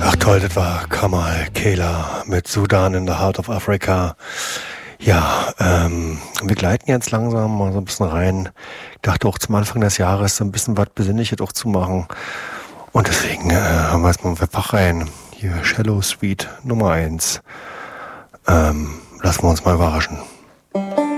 Ach toll, das war Kamal Kela mit Sudan in the Heart of Africa. Ja, wir gleiten jetzt langsam mal so ein bisschen rein. Ich dachte auch zum Anfang des Jahres so ein bisschen was Besinnliches auch zu machen. Und deswegen haben wir jetzt mal Wach rein. Hier Shallow Suite Nummer 1. Lassen wir uns mal überraschen.